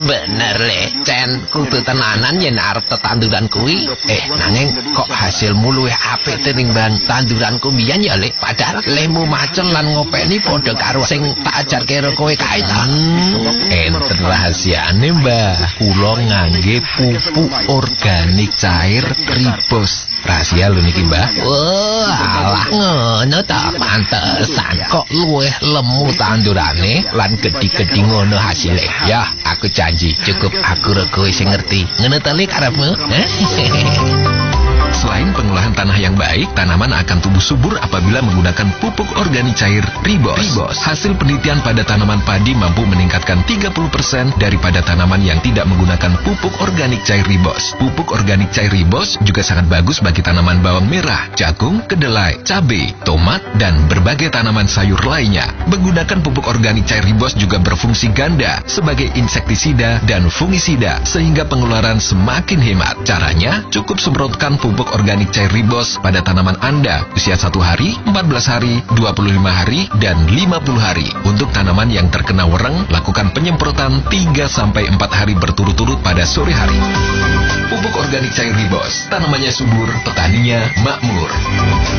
Bener lecen, kudu tenanan yen arep tetanduran kuwi. Nanging kok hasilmu luwih apik tinimbang tanduranku mbiyen ya, Lek. Padahal lemu macul lan ngopeni padha karo sing tak ajarke karo kowe kae ta. Enten rahasiane, Mbah. Kula ngangge pupuk organik cair Ribos. Rahasia lho niki, Mbah. Alah ngono ta, pantesan kok luwih lemu tandurane lan gedhi-gedhi ngono hasile. Ya, aku janji cukup aku rego sing ngerti. Ngono ta Lek karepmu? Selain pengolahan tanah yang baik, tanaman akan tumbuh subur apabila menggunakan pupuk organik cair Ribos. Hasil penelitian pada tanaman padi mampu meningkatkan 30% daripada tanaman yang tidak menggunakan pupuk organik cair Ribos. Pupuk organik cair Ribos juga sangat bagus bagi tanaman bawang merah, jagung, kedelai, cabai, tomat, dan berbagai tanaman sayur lainnya. Menggunakan pupuk organik cair Ribos juga berfungsi ganda sebagai insektisida dan fungisida, sehingga pengeluaran semakin hemat. Caranya, cukup semprotkan pupuk organik cair Ribos pada tanaman Anda usia 1 hari, 14 hari, 25 hari, dan 50 hari. Untuk tanaman yang terkena wereng, lakukan penyemprotan 3-4 hari berturut-turut pada sore hari. Pupuk organik cair Ribos, tanamannya subur, petaninya makmur.